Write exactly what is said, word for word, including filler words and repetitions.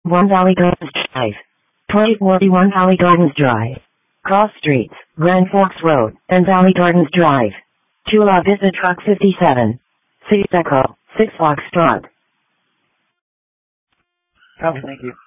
one Valley Gardens Drive. twenty forty-one Valley Gardens Drive. Cross Streets, Grand Forks Road, and Valley Gardens Drive. Chula Vista Truck fifty-seven. City Echo, six Foxtrot. Copy, thank you.